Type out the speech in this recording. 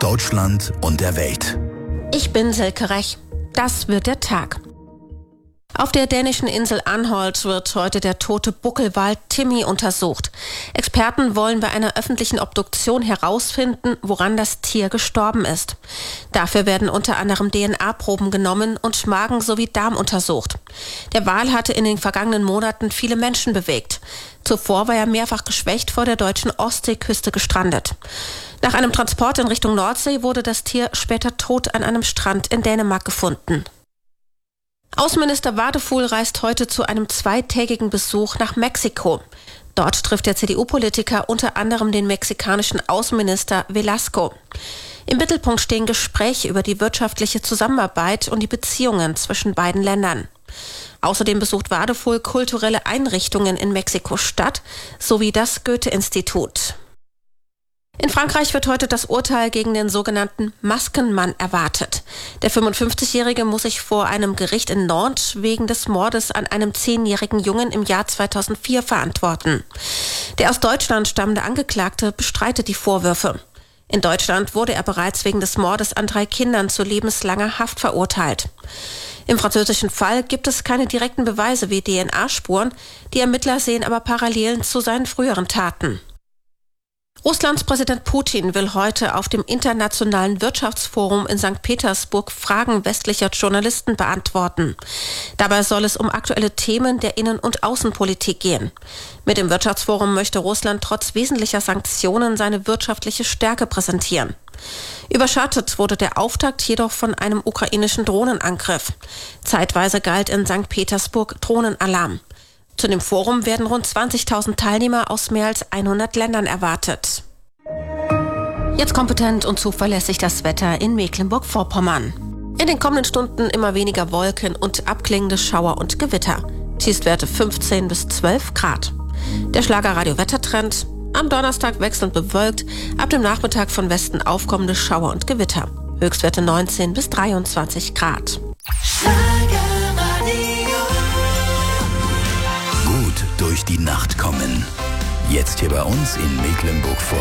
Deutschland und der Welt. Ich bin Silke Rech. Das wird der Tag. Auf der dänischen Insel Anholt wird heute der tote Buckelwal Timmy untersucht. Experten wollen bei einer öffentlichen Obduktion herausfinden, woran das Tier gestorben ist. Dafür werden unter anderem DNA-Proben genommen und Magen sowie Darm untersucht. Der Wal hatte in den vergangenen Monaten viele Menschen bewegt. Zuvor war er mehrfach geschwächt vor der deutschen Ostseeküste gestrandet. Nach einem Transport in Richtung Nordsee wurde das Tier später tot an einem Strand in Dänemark gefunden. Außenminister Wadefuhl reist heute zu einem zweitägigen Besuch nach Mexiko. Dort trifft der CDU-Politiker unter anderem den mexikanischen Außenminister Velasco. Im Mittelpunkt stehen Gespräche über die wirtschaftliche Zusammenarbeit und die Beziehungen zwischen beiden Ländern. Außerdem besucht Wadefuhl kulturelle Einrichtungen in Mexiko-Stadt sowie das Goethe-Institut. In Frankreich wird heute das Urteil gegen den sogenannten Maskenmann erwartet. Der 55-Jährige muss sich vor einem Gericht in Nantes wegen des Mordes an einem 10-jährigen Jungen im Jahr 2004 verantworten. Der aus Deutschland stammende Angeklagte bestreitet die Vorwürfe. In Deutschland wurde er bereits wegen des Mordes an 3 Kindern zu lebenslanger Haft verurteilt. Im französischen Fall gibt es keine direkten Beweise wie DNA-Spuren, die Ermittler sehen aber Parallelen zu seinen früheren Taten. Russlands Präsident Putin will heute auf dem Internationalen Wirtschaftsforum in St. Petersburg Fragen westlicher Journalisten beantworten. Dabei soll es um aktuelle Themen der Innen- und Außenpolitik gehen. Mit dem Wirtschaftsforum möchte Russland trotz wesentlicher Sanktionen seine wirtschaftliche Stärke präsentieren. Überschattet wurde der Auftakt jedoch von einem ukrainischen Drohnenangriff. Zeitweise galt in St. Petersburg Drohnenalarm. Zu dem Forum werden rund 20.000 Teilnehmer aus mehr als 100 Ländern erwartet. Jetzt kompetent und zuverlässig das Wetter in Mecklenburg-Vorpommern. In den kommenden Stunden immer weniger Wolken und abklingende Schauer und Gewitter. Tiefstwerte 15 bis 12 Grad. Der Schlager-Radio-Wettertrend. Am Donnerstag wechselnd bewölkt, ab dem Nachmittag von Westen aufkommende Schauer und Gewitter. Höchstwerte 19 bis 23 Grad. Gut durch die Nacht kommen. Jetzt hier bei uns in Mecklenburg-Vorpommern.